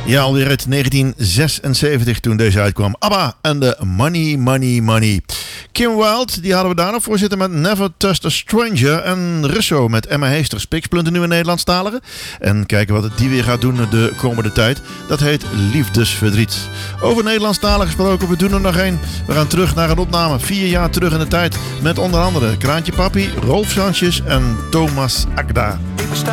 Ja, alweer uit 1976 toen deze uitkwam. ABBA en de Money, Money, Money. Kim Wilde, die hadden we daar nog voor zitten met Never Trust a Stranger. En Russo met Emma Heesters. Piksplinter nu in Nederlandstalige. En kijken wat die weer gaat doen de komende tijd. Dat heet Liefdesverdriet. Over Nederlandstalig gesproken, we doen er nog één. We gaan terug naar een opname 4 jaar terug in de tijd. Met onder andere Kraantje Papi, Rolf Sanchez en Thomas Akda.